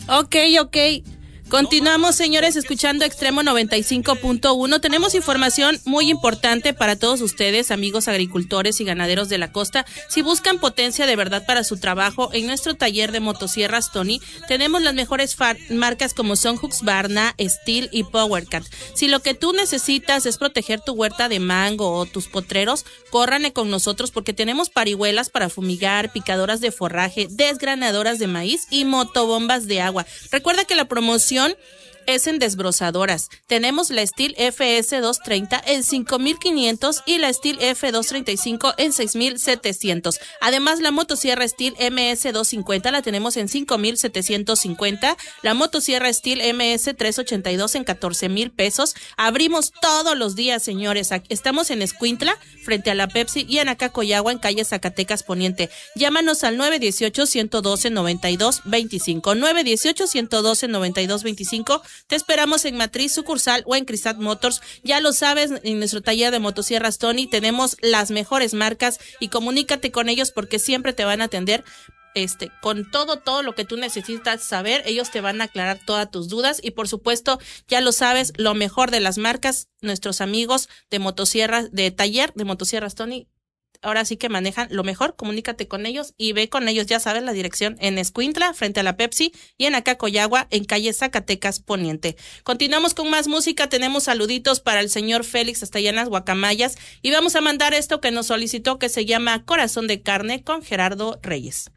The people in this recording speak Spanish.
Ok. Continuamos, señores, escuchando Extremo 95.1. Tenemos información muy importante para todos ustedes, amigos agricultores y ganaderos de la costa. Si buscan potencia de verdad para su trabajo, en nuestro taller de motosierras Tony tenemos las mejores marcas como son Husqvarna, Steel y PowerCat. Si lo que tú necesitas es proteger tu huerta de mango o tus potreros, córranle con nosotros porque tenemos parihuelas para fumigar, picadoras de forraje, desgranadoras de maíz y motobombas de agua. Recuerda que la promoción es en desbrozadoras. Tenemos la Steel FS230 en 5,500 y la Steel F235 en 6,700. Además, la motosierra Steel MS250 la tenemos en 5,750. La motosierra Steel MS382 en 14,000 pesos. Abrimos todos los días, señores. Estamos en Escuintla, frente a la Pepsi, y en Acacoyagua, en calle Zacatecas Poniente. Llámanos al 918-112-9225. 918-112-9225. Te esperamos en Matriz, sucursal o en Crisat Motors. Ya lo sabes, en nuestro taller de motosierras Tony tenemos las mejores marcas y comunícate con ellos porque siempre te van a atender con todo lo que tú necesitas saber. Ellos te van a aclarar todas tus dudas y por supuesto, ya lo sabes, lo mejor de las marcas, nuestros amigos de motosierras, de taller de motosierras Tony, ahora sí que manejan lo mejor. Comunícate con ellos y ve con ellos, ya sabes la dirección, en Escuintla, frente a la Pepsi, y en Acacoyagua, en calle Zacatecas Poniente. Continuamos con más música, tenemos saluditos para el señor Félix hasta allá en las Guacamayas y vamos a mandar esto que nos solicitó, que se llama Corazón de Carne, con Gerardo Reyes.